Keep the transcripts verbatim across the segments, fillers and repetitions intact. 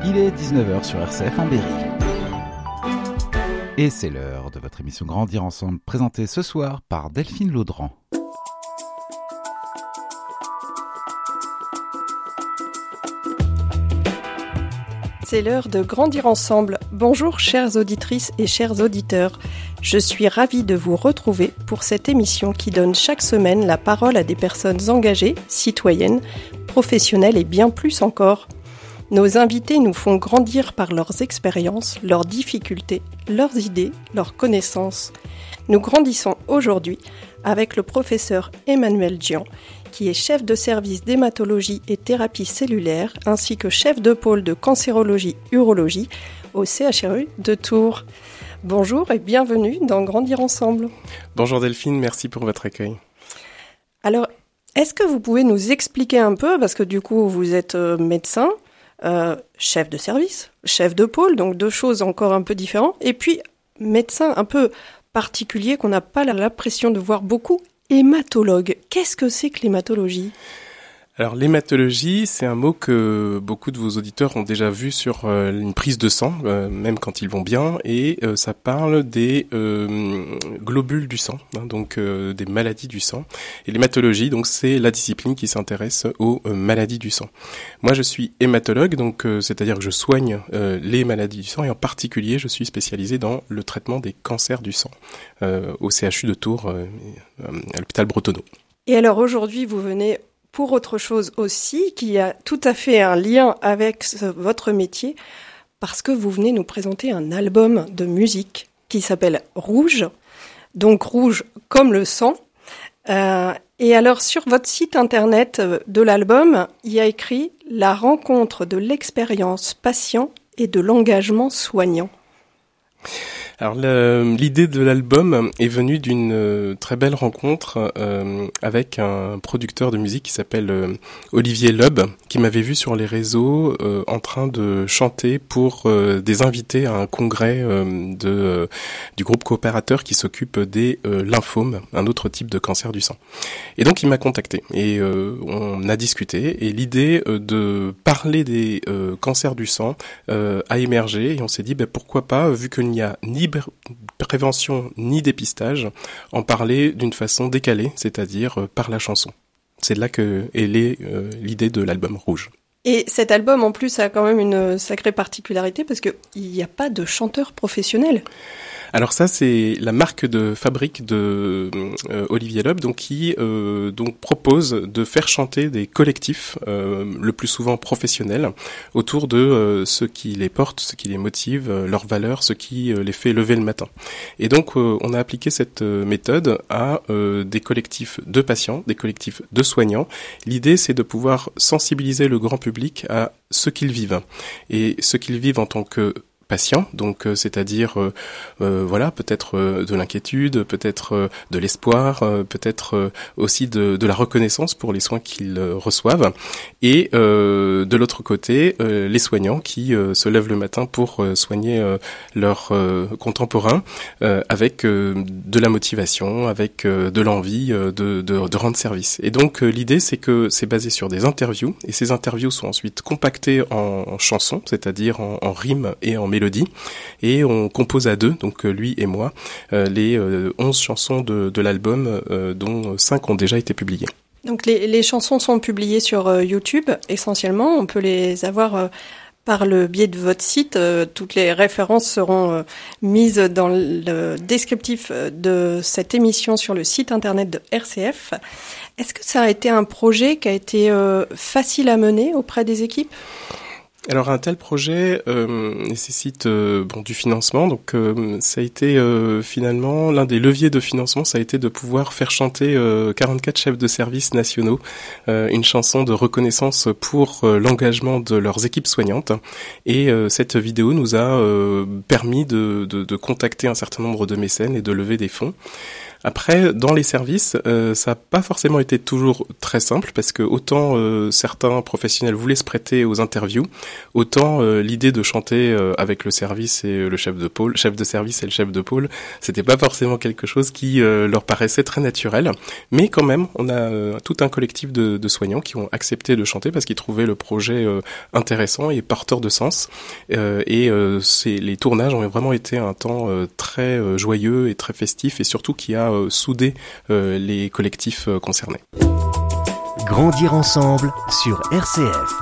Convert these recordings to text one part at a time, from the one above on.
Il est dix-neuf heures sur R C F en Berry. Et c'est l'heure de votre émission Grandir Ensemble, présentée ce soir par Delphine Laudran. C'est l'heure de Grandir Ensemble. Bonjour chères auditrices et chers auditeurs. Je suis ravie de vous retrouver pour cette émission qui donne chaque semaine la parole à des personnes engagées, citoyennes, professionnelles et bien plus encore. Nos invités nous font grandir par leurs expériences, leurs difficultés, leurs idées, leurs connaissances. Nous grandissons aujourd'hui avec le professeur Emmanuel Dian, qui est chef de service d'hématologie et thérapie cellulaire, ainsi que chef de pôle de cancérologie-urologie au C H R U de Tours. Bonjour et bienvenue dans Grandir Ensemble. Bonjour Delphine, merci pour votre accueil. Alors, est-ce que vous pouvez nous expliquer un peu, parce que du coup vous êtes euh, médecin, euh, chef de service, chef de pôle, donc deux choses encore un peu différentes, et puis médecin un peu particulier qu'on n'a pas l'impression de voir beaucoup, hématologue. Qu'est-ce que c'est que l'hématologie ? Alors l'hématologie, c'est un mot que beaucoup de vos auditeurs ont déjà vu sur euh, une prise de sang, euh, même quand ils vont bien, et euh, ça parle des euh, globules du sang, hein, donc euh, des maladies du sang. Et l'hématologie, donc c'est la discipline qui s'intéresse aux euh, maladies du sang. Moi, je suis hématologue, donc euh, c'est-à-dire que je soigne euh, les maladies du sang, et en particulier, je suis spécialisé dans le traitement des cancers du sang euh, au C H U de Tours, euh, euh, à l'hôpital Bretonneau. Et alors aujourd'hui, vous venez pour autre chose aussi, qui a tout à fait un lien avec ce, votre métier, parce que vous venez nous présenter un album de musique qui s'appelle Rouge, donc rouge comme le sang. Euh, et alors sur votre site internet de l'album, il y a écrit « La rencontre de l'expérience patient et de l'engagement soignant ». Alors le, l'idée de l'album est venue d'une euh, très belle rencontre euh, avec un producteur de musique qui s'appelle euh, Olivier Loeb, qui m'avait vu sur les réseaux euh, en train de chanter pour euh, des invités à un congrès euh, de euh, du groupe coopérateur qui s'occupe des euh, lymphomes, un autre type de cancer du sang. Et donc il m'a contacté et euh, on a discuté et l'idée euh, de parler des euh, cancers du sang euh, a émergé et on s'est dit ben, pourquoi pas, vu qu'il n'y a ni prévention ni dépistage, en parler d'une façon décalée, c'est-à-dire euh, par la chanson. C'est de là que est euh, l'idée de l'album Rouge. Et cet album, en plus, a quand même une sacrée particularité parce qu'il n'y a pas de chanteur professionnel. Alors ça, c'est la marque de fabrique de euh, Olivier Loeb, donc qui euh, donc propose de faire chanter des collectifs, euh, le plus souvent professionnels, autour de euh, ce qui les porte, ce qui les motive, euh, leurs valeurs, ce qui euh, les fait lever le matin. Et donc, euh, on a appliqué cette euh, méthode à euh, des collectifs de patients, des collectifs de soignants. L'idée, c'est de pouvoir sensibiliser le grand public à ce qu'ils vivent. Et ce qu'ils vivent en tant que patient, donc euh, c'est-à-dire euh, euh, voilà peut-être euh, de l'inquiétude, peut-être euh, de l'espoir, euh, peut-être euh, aussi de, de la reconnaissance pour les soins qu'ils euh, reçoivent, et euh, de l'autre côté euh, les soignants qui euh, se lèvent le matin pour euh, soigner euh, leurs euh, contemporains euh, avec euh, de la motivation, avec euh, de l'envie euh, de, de, de rendre service. Et donc euh, l'idée c'est que c'est basé sur des interviews et ces interviews sont ensuite compactées en, en chansons, c'est-à-dire en, en rimes et en mélodies. Et on compose à deux, donc lui et moi, euh, les euh, onze chansons de, de l'album, euh, dont cinq ont déjà été publiées. Donc les, les chansons sont publiées sur euh, YouTube essentiellement, on peut les avoir euh, par le biais de votre site, euh, toutes les références seront euh, mises dans le descriptif de cette émission sur le site internet de R C F. Est-ce que ça a été un projet qui a été euh, facile à mener auprès des équipes ? Alors un tel projet euh, nécessite euh, bon du financement, donc euh, ça a été euh, finalement l'un des leviers de financement, ça a été de pouvoir faire chanter euh, quarante-quatre chefs de service nationaux euh, une chanson de reconnaissance pour euh, l'engagement de leurs équipes soignantes. Et euh, cette vidéo nous a euh, permis de, de, de contacter un certain nombre de mécènes et de lever des fonds. Après, dans les services, euh, ça n'a pas forcément été toujours très simple parce que autant euh, certains professionnels voulaient se prêter aux interviews, autant euh, l'idée de chanter euh, avec le service et le chef de pôle, chef de service et le chef de pôle, c'était pas forcément quelque chose qui euh, leur paraissait très naturel. Mais quand même, on a euh, tout un collectif de, de soignants qui ont accepté de chanter parce qu'ils trouvaient le projet euh, intéressant et porteur de sens. Euh, et euh, c'est, les tournages ont vraiment été un temps euh, très euh, joyeux et très festif, et surtout qui a euh, soudé euh, les collectifs euh, concernés. Grandir ensemble sur R C F.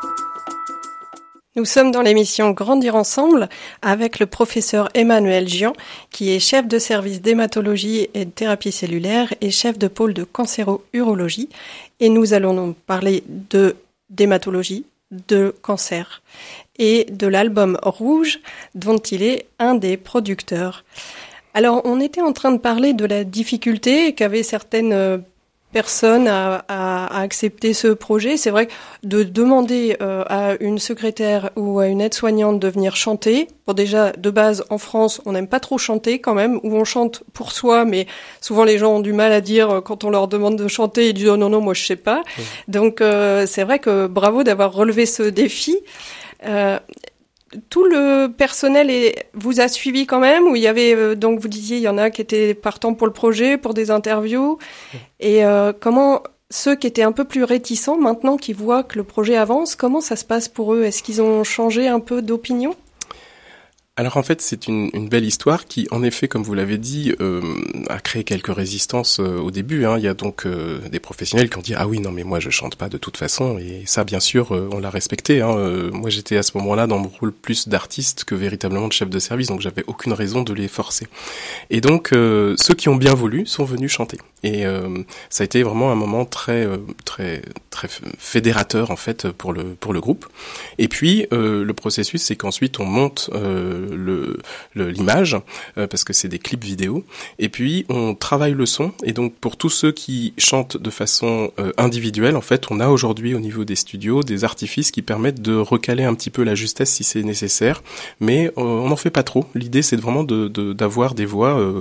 Nous sommes dans l'émission Grandir ensemble avec le professeur Emmanuel Gian, qui est chef de service d'hématologie et de thérapie cellulaire et chef de pôle de cancéro-urologie. Et nous allons nous parler de d'hématologie, de cancer et de l'album Rouge, dont il est un des producteurs. Alors, on était en train de parler de la difficulté qu'avaient certaines personnes à, à, à accepter ce projet. C'est vrai que de demander euh, à une secrétaire ou à une aide-soignante de venir chanter, bon déjà, de base, en France, on n'aime pas trop chanter quand même, ou on chante pour soi, mais souvent les gens ont du mal à dire, quand on leur demande de chanter, ils disent « oh non, non, moi je sais pas oui. ». Donc, euh, c'est vrai que bravo d'avoir relevé ce défi. Euh, Tout le personnel est, vous a suivi quand même, où il y avait, euh, donc vous disiez, il y en a qui étaient partants pour le projet, pour des interviews, et euh, comment ceux qui étaient un peu plus réticents, maintenant qui voient que le projet avance, comment ça se passe pour eux? Est-ce qu'ils ont changé un peu d'opinion? Alors en fait, c'est une, une belle histoire qui, en effet, comme vous l'avez dit, euh, a créé quelques résistances euh, au début. Hein. Il y a donc euh, des professionnels qui ont dit « Ah oui, non, mais moi je chante pas de toute façon ». Et ça, bien sûr, euh, on l'a respecté. Hein. Euh, moi, j'étais à ce moment-là dans mon rôle plus d'artiste que véritablement de chef de service, donc j'avais aucune raison de les forcer. Et donc, euh, ceux qui ont bien voulu sont venus chanter. Et euh, ça a été vraiment un moment très, euh, très, très fédérateur en fait pour le pour le groupe. Et puis, euh, le processus, c'est qu'ensuite on monte euh, Le, le, l'image, euh, parce que c'est des clips vidéo, et puis on travaille le son, et donc pour tous ceux qui chantent de façon euh, individuelle, en fait, on a aujourd'hui au niveau des studios des artifices qui permettent de recaler un petit peu la justesse si c'est nécessaire, mais euh, on n'en fait pas trop. L'idée, c'est vraiment de, de, d'avoir des voix euh,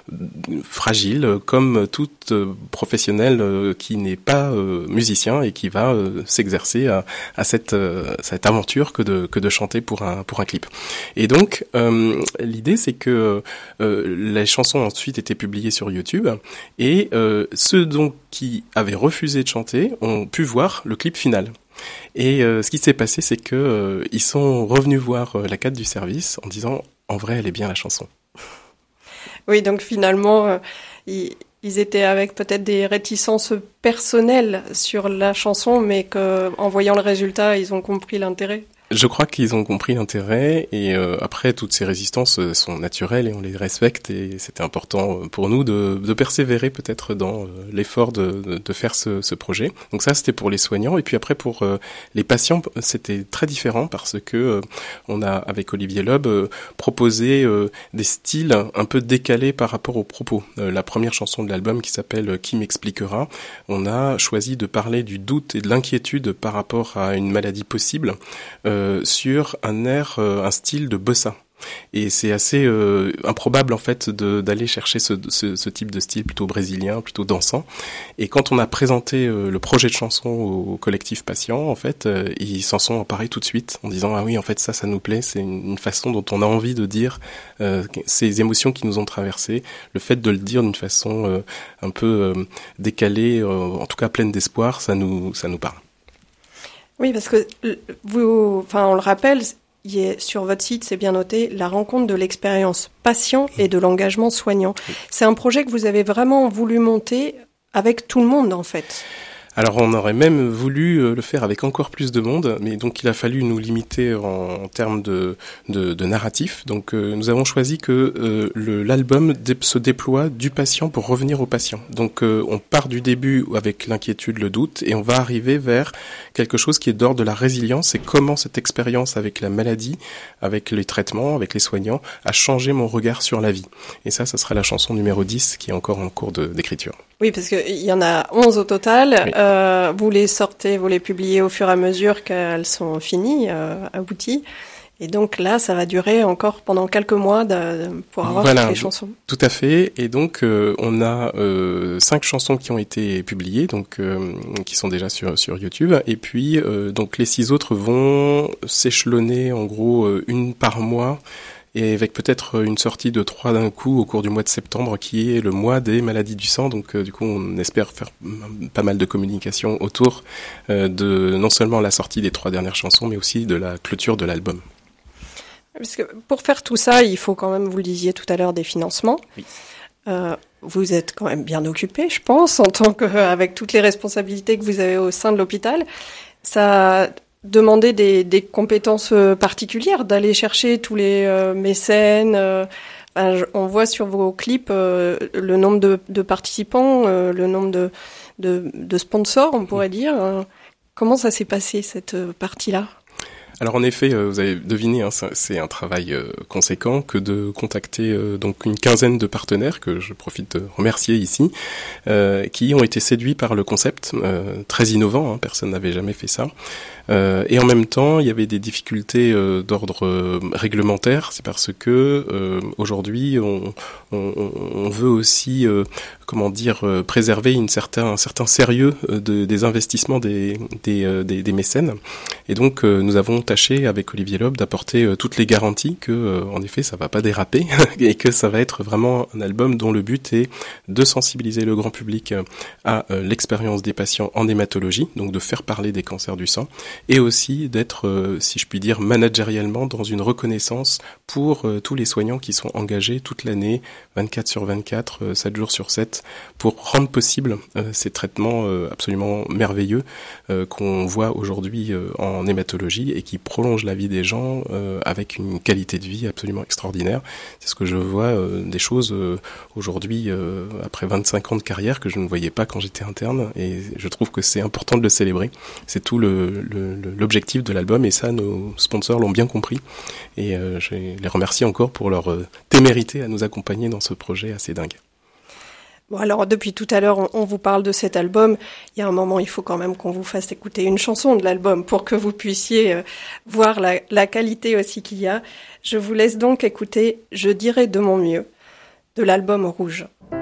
fragiles, comme toute euh, professionnelle euh, qui n'est pas euh, musicien et qui va euh, s'exercer à, à cette, euh, cette aventure que de, que de chanter pour un, pour un clip. Et donc, Euh, l'idée, c'est que euh, les chansons ensuite étaient publiées sur YouTube, et euh, ceux donc qui avaient refusé de chanter ont pu voir le clip final. Et euh, ce qui s'est passé, c'est que euh, ils sont revenus voir euh, la cadre du service en disant « En vrai, elle est bien la chanson ». Oui, donc finalement, euh, ils, ils étaient avec peut-être des réticences personnelles sur la chanson, mais qu'en voyant le résultat, ils ont compris l'intérêt. Je crois qu'ils ont compris l'intérêt, et euh, après toutes ces résistances sont naturelles et on les respecte, et c'était important pour nous de, de persévérer peut-être dans euh, l'effort de, de, de faire ce, ce projet. Donc ça, c'était pour les soignants, et puis après pour euh, les patients, c'était très différent parce que euh, on a avec Olivier Loeb euh, proposé euh, des styles un peu décalés par rapport aux propos. Euh, la première chanson de l'album qui s'appelle Qui m'expliquera, on a choisi de parler du doute et de l'inquiétude par rapport à une maladie possible. Euh, sur un air, euh, un style de bossa. Et c'est assez euh, improbable en fait de, d'aller chercher ce, ce, ce type de style plutôt brésilien, plutôt dansant. Et quand on a présenté euh, le projet de chanson au collectif patient, en fait, euh, ils s'en sont emparés tout de suite en disant ah oui, en fait ça, ça nous plaît. C'est une, une façon dont on a envie de dire euh, ces émotions qui nous ont traversées. Le fait de le dire d'une façon euh, un peu euh, décalée, euh, en tout cas pleine d'espoir, ça nous, ça nous parle. Oui, parce que vous, enfin, on le rappelle, il est, sur votre site, c'est bien noté, la rencontre de l'expérience patient et de l'engagement soignant. C'est un projet que vous avez vraiment voulu monter avec tout le monde, en fait. Alors on aurait même voulu le faire avec encore plus de monde, mais donc il a fallu nous limiter en, en termes de, de, de narratif. Donc euh, nous avons choisi que euh, le, l'album dé- se déploie du patient pour revenir au patient. Donc euh, on part du début avec l'inquiétude, le doute, et on va arriver vers quelque chose qui est d'ordre de la résilience, et comment cette expérience avec la maladie, avec les traitements, avec les soignants, a changé mon regard sur la vie. Et ça, ça sera la chanson numéro dix qui est encore en cours de, d'écriture. Oui, parce qu'il y en a onze au total. Oui. Euh, vous les sortez, vous les publiez au fur et à mesure qu'elles sont finies, euh, abouties. Et donc là, ça va durer encore pendant quelques mois de, pour avoir voilà, toutes les chansons. Tout à fait. Et donc, euh, on a euh, cinq chansons qui ont été publiées, donc euh, qui sont déjà sur sur YouTube. Et puis, euh, donc les six autres vont s'échelonner en gros euh, une par mois. Et avec peut-être une sortie de trois d'un coup au cours du mois de septembre, qui est le mois des maladies du sang. Donc, euh, du coup, on espère faire pas mal de communication autour euh, de non seulement la sortie des trois dernières chansons, mais aussi de la clôture de l'album. Parce que pour faire tout ça, il faut quand même, vous le disiez tout à l'heure, des financements. Oui. Euh, vous êtes quand même bien occupé, je pense, en tant que, avec toutes les responsabilités que vous avez au sein de l'hôpital. Ça demander des, des compétences particulières, d'aller chercher tous les euh, mécènes. Euh, ben, je, on voit sur vos clips euh, le nombre de, de participants, euh, le nombre de, de, de sponsors, on pourrait dire. Euh, comment ça s'est passé, cette partie-là ? Alors en effet, vous avez deviné, hein, c'est un travail conséquent que de contacter donc une quinzaine de partenaires que je profite de remercier ici, euh, qui ont été séduits par le concept euh, très innovant. Hein, personne n'avait jamais fait ça. Euh, et en même temps, il y avait des difficultés euh, d'ordre euh, réglementaire. C'est parce que euh, aujourd'hui, on, on, on veut aussi, euh, comment dire, euh, préserver une certain, un certain sérieux de, des investissements des, des, euh, des, des mécènes. Et donc, euh, nous avons tâché avec Olivier Loeb d'apporter euh, toutes les garanties que, euh, en effet, ça va pas déraper et que ça va être vraiment un album dont le but est de sensibiliser le grand public à euh, l'expérience des patients en hématologie, donc de faire parler des cancers du sang. Et aussi d'être, euh, si je puis dire, managérialement dans une reconnaissance pour euh, tous les soignants qui sont engagés toute l'année, vingt-quatre sur vingt-quatre, euh, sept jours sur sept, pour rendre possible euh, ces traitements euh, absolument merveilleux euh, qu'on voit aujourd'hui euh, en hématologie et qui prolongent la vie des gens euh, avec une qualité de vie absolument extraordinaire. C'est ce que je vois, euh, des choses euh, aujourd'hui, euh, après vingt-cinq ans de carrière, que je ne voyais pas quand j'étais interne, et je trouve que c'est important de le célébrer. C'est tout le, le l'objectif de l'album, et ça, nos sponsors l'ont bien compris, et euh, je les remercie encore pour leur euh, témérité à nous accompagner dans ce projet assez dingue. Bon, alors depuis tout à l'heure, on, on vous parle de cet album. Il y a un moment, il faut quand même qu'on vous fasse écouter une chanson de l'album pour que vous puissiez euh, voir la, la qualité aussi qu'il y a. Je vous laisse donc écouter « Je dirai de mon mieux » de l'album Rouge.